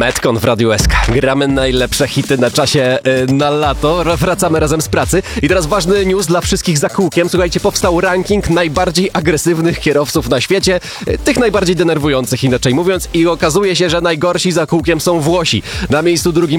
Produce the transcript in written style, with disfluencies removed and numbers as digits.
Metcon w Radiu SK. Gramy najlepsze hity na czasie na lato. Wracamy razem z pracy. I teraz ważny news dla wszystkich za kółkiem. Słuchajcie, powstał ranking najbardziej agresywnych kierowców na świecie. Tych najbardziej denerwujących, inaczej mówiąc. I okazuje się, że najgorsi za kółkiem są Włosi. Na miejscu drugim